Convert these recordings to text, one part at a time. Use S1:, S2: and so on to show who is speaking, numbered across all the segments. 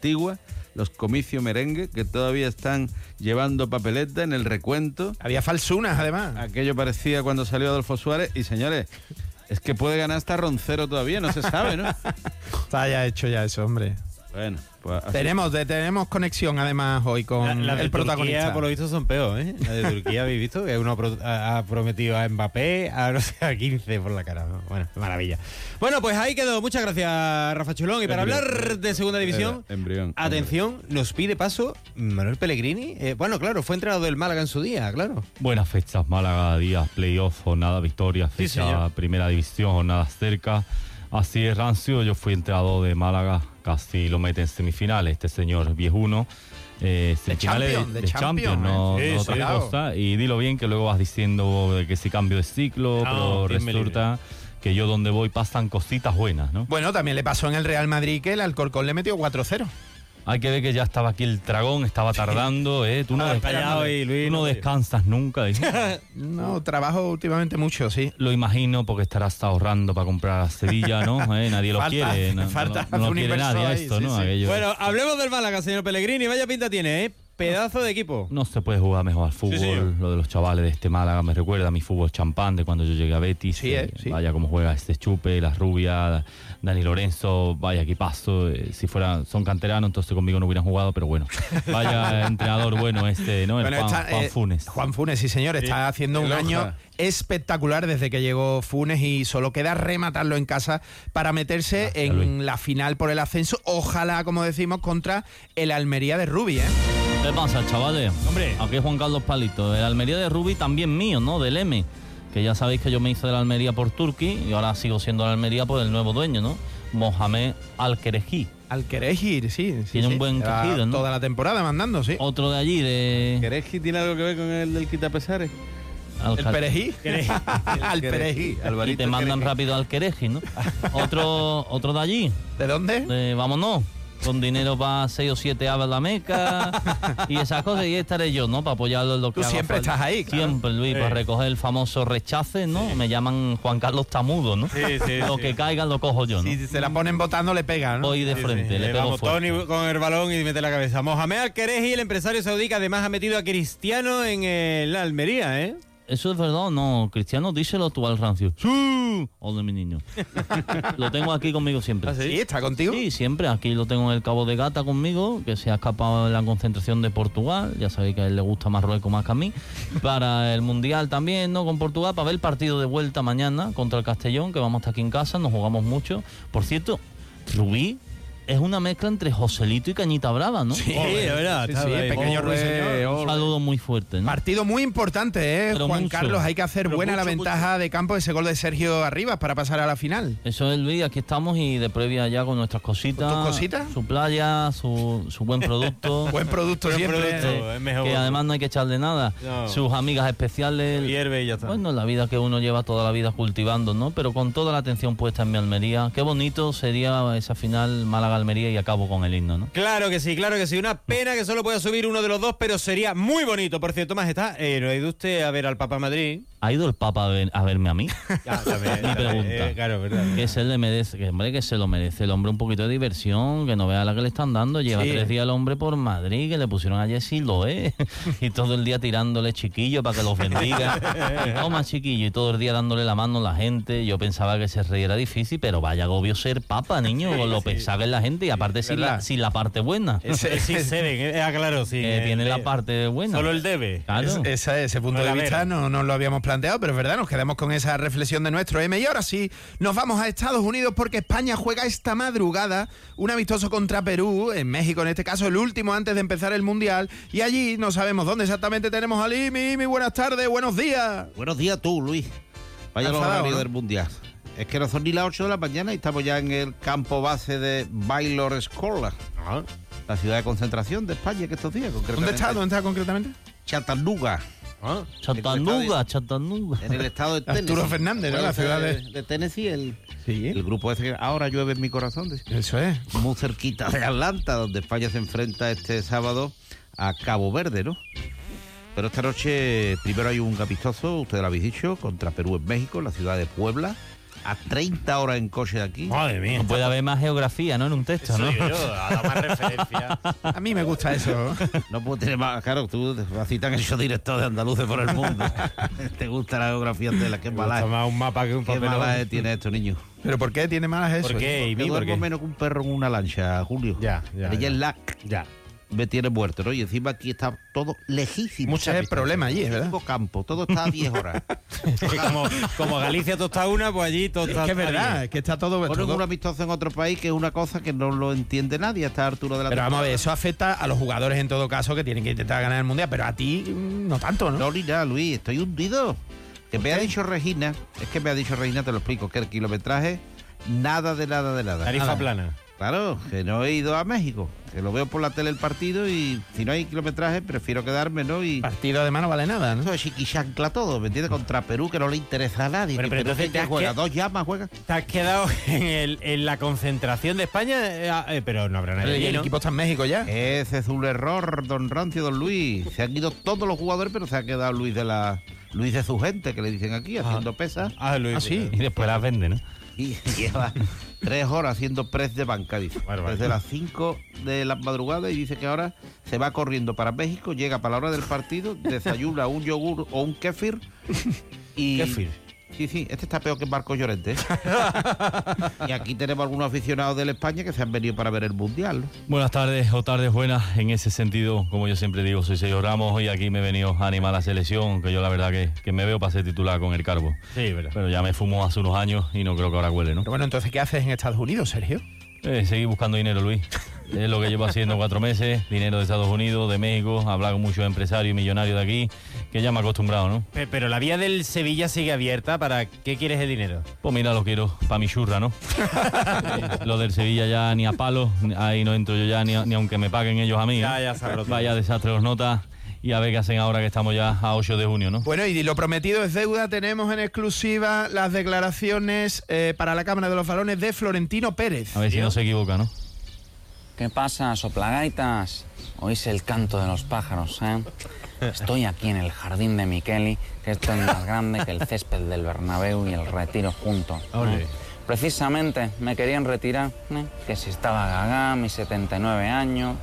S1: antigua, los comicios merengue, que todavía están llevando papeleta en el recuento.
S2: Había falsunas, además.
S1: Aquello parecía cuando salió Adolfo Suárez. Y, señores, es que puede ganar hasta Roncero todavía, no se sabe, ¿no?
S2: Está ya hecho ya eso, hombre.
S1: Bueno, pues así.
S2: Tenemos conexión además hoy con
S3: la de
S2: el protagonista.
S3: Turquía, por lo visto, son peor, ¿eh? La de Turquía, habéis visto que uno ha prometido a Mbappé a, no sé, a 15 por la cara. Bueno, maravilla. Bueno, pues ahí quedó. Muchas gracias, Rafa Chulón. Y para hablar de segunda división,
S1: Embrión.
S3: atención, nos pide paso Manuel Pellegrini. Bueno, claro, fue entrenador del Málaga en su día, claro.
S4: Buenas fechas, Málaga, días, playoff, jornada, victoria,
S3: Sí,
S4: fecha,
S3: señor.
S4: primera división, jornada cerca. Así es, Rancio, yo fui entrenador de Málaga, casi lo mete en semifinales, este señor viejuno. Semifinales
S2: de
S4: de Champions, no,
S3: Sí,
S4: no
S3: sí,
S4: otra
S2: claro.
S4: cosa. Y dilo bien que luego vas diciendo de que si cambio de ciclo, pero
S3: bien me
S4: resulta que yo donde voy pasan cositas buenas, ¿no?
S2: Bueno, también le pasó en el Real Madrid que el Alcorcón le metió 4-0.
S4: Hay que ver que ya estaba aquí el dragón, estaba tardando, Tú no,
S3: callado ahí, Luis,
S4: tú no
S3: no te-
S4: descansas nunca,
S2: No, trabajo últimamente mucho, sí.
S4: Lo imagino porque estarás ahorrando para comprar a Sevilla, ¿no? Nadie lo
S2: Falta-
S4: quiere. No,
S2: falta
S4: no lo
S2: un
S4: quiere
S2: inversor
S4: nadie
S2: ahí,
S4: esto,
S2: sí,
S4: ¿no?
S2: sí.
S4: Aquello-
S3: Bueno, hablemos del Málaga, señor Pellegrini. Vaya pinta tiene, ¿eh? Pedazo de equipo.
S4: No se puede jugar mejor al fútbol.
S3: Sí, señor.
S4: Lo de los chavales de este Málaga me recuerda a mi fútbol champán de cuando yo llegué a Betis.
S2: Sí, sí.
S4: Vaya cómo juega este Chupe, la Rubia, Dani Lorenzo, vaya equipazo. Si son canteranos, entonces conmigo no hubieran jugado, pero bueno. Vaya entrenador bueno este, ¿no? El
S2: Bueno,
S4: Juan Funes.
S2: Juan Funes, sí señor, está haciendo un
S1: el
S2: año
S1: Hoja.
S2: espectacular desde que llegó Funes y solo queda rematarlo en casa para meterse
S4: Gracias,
S2: en
S4: Luis.
S2: la final por el ascenso, ojalá, como decimos, contra el Almería de Rubi, ¿eh?
S4: ¿Qué pasa, chavales?
S3: Hombre.
S4: Aquí es Juan Carlos Palito. El Almería de Rubi también mío, ¿no? Del M. Que ya sabéis que yo me hice de la Almería por Turquía y ahora sigo siendo la Almería por el nuevo dueño, ¿no? Mohamed Al-Kereji.
S2: Al Querejir, sí.
S4: Tiene un buen
S2: Lleva
S4: tejido, ¿no?
S2: Toda la temporada mandando, sí.
S4: Otro de allí, de...
S1: ¿Quereji tiene algo que ver con el del quitapesares?
S2: El Perejí. Al Perejí.
S4: Y te mandan rápido al Kereji, ¿no? Otro de allí,
S2: ¿De dónde?
S4: de vámonos. Con dinero para 6 o 7 aves a la Meca y esas cosas, y ahí estaré yo, ¿no? Para apoyarlo en lo que
S2: Tú
S4: haga
S2: siempre
S4: falta.
S2: estás ahí, claro.
S4: Siempre, Luis, para recoger el famoso rechace, ¿no? Me llaman Juan Carlos Tamudo, ¿no? Lo que caiga lo cojo yo, ¿no?
S2: Si se la ponen votando, le pega, ¿no?
S4: Voy de frente, le pego
S3: Vamos,
S4: fuerte.
S3: Tony con el balón y mete la cabeza. Mohamed Al-Kereji, el empresario saudí que además ha metido a Cristiano en el Almería, ¿eh?
S4: ¿Eso es verdad o no? Cristiano, díselo tú al rancio. ¡Sí! Ole, mi niño. Lo tengo aquí conmigo siempre.
S3: ¿Ah,
S2: Sí, está contigo.
S4: Sí, siempre. Aquí lo tengo en el Cabo de Gata conmigo, que se ha escapado de la concentración de Portugal. Ya sabéis que a él le gusta Marruecos más que a mí. Para el Mundial también, ¿no? Con Portugal, para ver el partido de vuelta mañana contra el Castellón, que vamos a estar aquí en casa, nos jugamos mucho. Por cierto, Rubí es una mezcla entre Joselito y Cañita Brava, ¿no?
S2: Sí,
S3: de verdad.
S2: sí,
S3: está
S2: sí,
S3: ahí.
S2: pequeño ruiseñor.
S4: Un saludo muy fuerte, ¿no?
S2: Partido muy importante,
S4: Pero
S2: Juan
S4: mucho.
S2: Carlos. Hay que hacer
S4: Pero
S2: buena la
S4: mucho,
S2: ventaja de campo de ese gol de Sergio Arribas para pasar a la final.
S4: Eso es, Luis, aquí estamos y de previa ya con nuestras cositas.
S2: ¿Con tus cositas?
S4: Su playa, su buen producto.
S2: Buen producto
S3: Buen
S2: siempre.
S3: producto. Es mejor.
S4: Que además no hay que echarle nada.
S3: No.
S4: Sus amigas especiales.
S3: Hierve y ya está.
S4: Bueno, la vida que uno lleva toda la vida cultivando, ¿no? Pero con toda la atención puesta en mi Almería. Qué bonito sería esa final Málaga-Almería y acabo con el himno, ¿no?
S3: Claro que sí, claro que sí. Una pena que solo pueda subir uno de los dos, pero sería muy bonito. Por cierto, Majestad, ¿no ha ido usted a ver al Papa Madrid?
S4: ¿Ha ido el Papa a verme a mí?
S3: Ya, también,
S4: Mi pregunta.
S3: claro, verdad.
S4: Que se le merece, que, hombre, que se lo merece el hombre un poquito de diversión, que no vea la que le están dando. Lleva
S2: Sí.
S4: 3 días el hombre por Madrid, que le pusieron a Jessy Loé, y todo el día tirándole chiquillo para que los bendiga. Y toma chiquillo, y todo el día dándole la mano a la gente. Yo pensaba que ser rey era difícil, pero vaya agobio ser papa, niño, con lo pesada que es la gente, y aparte sin la parte buena.
S3: Sí, Seren, claro, sí.
S4: Tiene la parte buena.
S3: Solo el debe.
S4: Claro.
S2: Ese punto
S3: No
S2: de
S3: la
S2: vista
S3: vera.
S2: no nos lo habíamos planteado, pero es verdad, nos quedamos con esa reflexión de nuestro M. Y ahora sí, nos vamos a Estados Unidos porque España juega esta madrugada un amistoso contra Perú, en México en este caso, el último antes de empezar el Mundial. Y allí no sabemos dónde exactamente tenemos a Limi. Buenas tardes, buenos días.
S5: Buenos días tú, Luis. Vaya los
S2: Enfadado,
S5: horarios
S2: ¿no?
S5: del Mundial. Es que no son ni las 8 de la mañana y estamos ya en el campo base de Baylor Scotland, la ciudad de concentración de España que estos días, concretamente.
S2: ¿Dónde está concretamente?
S5: Chattanooga,
S4: Chattanooga.
S5: en el estado de Tennessee.
S2: Arturo Fernández, ¿no? La ciudad
S5: de Tennessee, el
S2: Sí,
S5: grupo ese que ahora llueve en mi corazón, decía.
S2: eso es.
S5: Muy cerquita de Atlanta, donde España se enfrenta este sábado a Cabo Verde, ¿no? Pero esta noche primero hay un amistoso, ustedes lo habéis dicho, contra Perú en México, en la ciudad de Puebla. a 30 horas en coche de aquí.
S3: Madre mía.
S4: No puede haber más geografía, ¿no? En un texto, ¿no?
S3: Yo, a dar más referencia.
S2: A mí me gusta eso.
S5: No puedo tener más. Claro, tú así te han hecho director de andaluces por el mundo. Te gusta la geografía de la que
S3: Gusta más un mapa que un
S5: Qué
S3: papelón.
S5: mala tiene esto, niño.
S2: ¿Pero por qué tiene malas eso?
S3: ¿Por qué? ¿Y
S5: Yo
S3: mí por
S5: duermo
S3: qué?
S5: menos que un perro en una lancha, Julio.
S3: Ya.
S5: Ella es la
S3: Ya.
S5: me tiene muerto, ¿no? Y encima aquí está todo lejísimo.
S2: Ese es el problema allí, ¿verdad?
S5: Tengo campo, todo está a 10 horas.
S3: como Galicia todo está una, pues allí todo
S2: Es
S3: está...
S2: que es verdad, es que está todo...
S5: Ponen
S2: todo-
S5: un amistoso en otro país que es una cosa que no lo entiende nadie a esta altura de la
S2: Pero vamos a ver,
S5: temporada.
S2: eso afecta a los jugadores en todo caso que tienen que intentar ganar el Mundial, pero a ti no tanto, ¿no?
S5: No, ni nada, Luis, estoy hundido. Que me ha dicho Regina, te lo explico, que el kilometraje, nada de nada.
S3: Tarifa
S2: Nada.
S3: plana.
S5: Claro, que no he ido a México, que lo veo por la tele el partido y si no hay kilometraje prefiero quedarme, ¿no? Y
S2: Partido además no vale nada, ¿no?
S5: eso es chiquichancla todo, ¿me entiendes? Contra Perú, que no le interesa a nadie.
S3: Pero
S5: que
S3: entonces
S5: Perú
S3: te
S5: que
S3: has
S5: juega,
S3: que-
S5: 2 llamas juega.
S3: ¿Te has quedado en la concentración de España? Pero no habrá nadie
S2: Y
S3: allí,
S2: el
S3: ¿no?
S2: equipo está en México ya.
S5: Ese es un error, don Rancio, don Luis. Se han ido todos los jugadores, pero se ha quedado Luis de su gente, que le dicen aquí, haciendo pesas.
S3: Ah, Luis.
S2: Ah, sí.
S4: Y después las vende, ¿no?
S5: Y lleva 3 horas haciendo press de banca, dice.
S3: Bárbaro.
S5: Desde las 5 de la madrugada y dice que ahora se va corriendo para México, llega para la hora del partido, desayuna un yogur o un kéfir y...
S3: Kéfir.
S5: Sí, este está peor que Marcos Llorente. ¿eh? Y aquí tenemos algunos aficionados del España que se han venido para ver el Mundial, ¿no?
S4: Buenas tardes o tardes buenas. En ese sentido, como yo siempre digo, soy Sergio Ramos y aquí me he venido a animar a la selección, que yo la verdad que me veo para ser titular con el Carbo.
S3: Sí, verdad.
S4: Pero ya me fumo hace unos años y no creo que ahora huele, ¿no?
S2: Pero bueno, entonces, ¿qué haces en Estados Unidos, Sergio?
S4: Seguir buscando dinero, Luis. Es lo que llevo haciendo 4 meses. Dinero de Estados Unidos, de México. He hablado con muchos empresarios y millonarios de aquí, que ya me he acostumbrado, ¿no?
S3: Pero la vía del Sevilla sigue abierta. ¿Para qué quieres el dinero?
S4: Pues mira, lo quiero para mi churra, ¿no? Lo del Sevilla ya ni a palos, ahí no entro yo ya ni aunque me paguen ellos a mí. ¿eh?
S3: Ya se ha roto.
S4: Vaya desastre los notas y a ver qué hacen ahora que estamos ya a 8 de junio, ¿no?
S2: Bueno, y lo prometido es deuda. Tenemos en exclusiva las declaraciones para la Cámara de los Balones de Florentino Pérez.
S4: A ver si no se equivoca, ¿no?
S6: ¿Qué pasa, soplagaitas? Oís el canto de los pájaros, ¿eh? Estoy aquí en el jardín de Miqueli, que esto es más grande que el césped del Bernabéu y el Retiro juntos.
S3: Ole.
S6: Precisamente me querían retirar, que si estaba gaga, mis 79 años,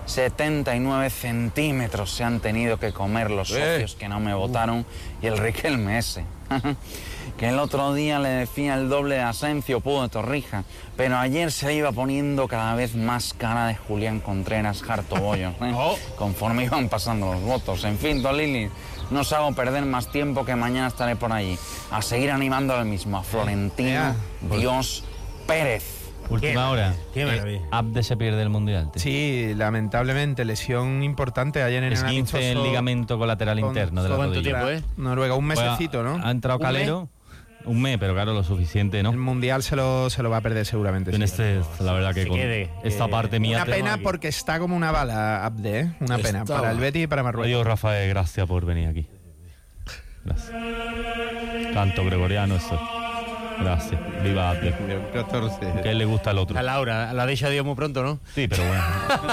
S6: 79 centímetros se han tenido que comer los socios que no me votaron y el Riquelme ese. Que el otro día le decía el doble de Asencio, Pudo de Torrija, pero ayer se iba poniendo cada vez más cara de Julián Contreras Harto Bollos, conforme iban pasando los votos. En fin, Don Lili, no os hago perder más tiempo, que mañana estaré por allí a seguir animando al mismo, a Florentino Dios Pérez.
S4: Última hora.
S3: Qué maravilla.
S4: Abde se pierde el Mundial. tío.
S2: Sí, lamentablemente, lesión importante ayer en el
S4: Esguince en
S2: amistoso
S4: ligamento colateral
S2: con-
S4: interno de la
S3: ¿cuánto
S4: rodilla.
S3: tiempo,
S2: Noruega, un
S4: Pues
S2: mesecito, ¿no?
S4: Ha entrado
S2: Un mes.
S4: Calero, un mes, pero claro, lo suficiente, ¿no?
S2: El Mundial se lo va a perder seguramente.
S4: Yo en
S2: sí.
S4: la verdad que
S3: Se
S4: con
S3: quede,
S4: esta parte mía...
S2: Una
S4: te-
S2: pena porque está como una bala, Abde, ¿eh? Una pena.
S3: Estaba.
S2: Para el Betis y para Marruecos.
S4: Adiós, Rafael, gracias por venir aquí. Gracias. Canto gregoriano, eso. Gracias. Viva Abde.
S5: 14.
S4: Que a él le gusta el otro.
S3: A Laura, la ha dicho adiós muy pronto, ¿no?
S4: Sí, pero bueno.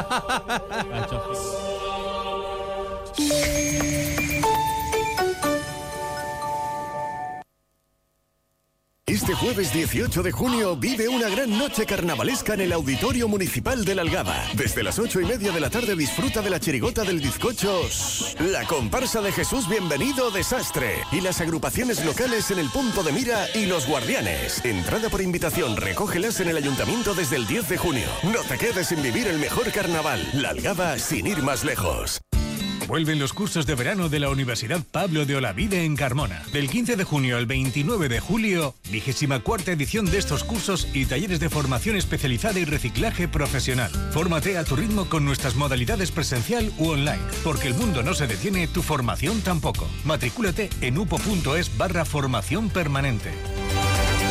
S7: Este jueves 18 de junio vive una gran noche carnavalesca en el Auditorio Municipal de La Algaba. Desde las 8:30 de la tarde disfruta de la chirigota del bizcocho, la comparsa de Jesús Bienvenido Desastre y las agrupaciones locales en el Punto de Mira y Los Guardianes. Entrada por invitación, recógelas en el Ayuntamiento desde el 10 de junio. No te quedes sin vivir el mejor carnaval. La Algaba sin ir más lejos.
S8: Vuelven los cursos de verano de la Universidad Pablo de Olavide en Carmona. Del 15 de junio al 29 de julio, 24ª edición de estos cursos y talleres de formación especializada y reciclaje profesional. Fórmate a tu ritmo con nuestras modalidades presencial u online, porque el mundo no se detiene, tu formación tampoco. Matricúlate en upo.es/formación permanente.